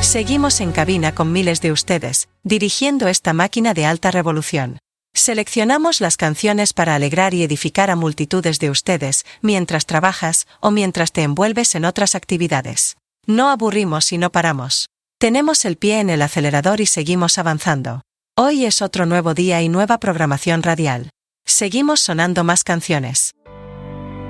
Seguimos en cabina con miles de ustedes, dirigiendo esta máquina de alta revolución. Seleccionamos las canciones para alegrar y edificar a multitudes de ustedes, mientras trabajas o mientras te envuelves en otras actividades. No aburrimos y no paramos. Tenemos el pie en el acelerador y seguimos avanzando. Hoy es otro nuevo día y nueva programación radial. Seguimos sonando más canciones.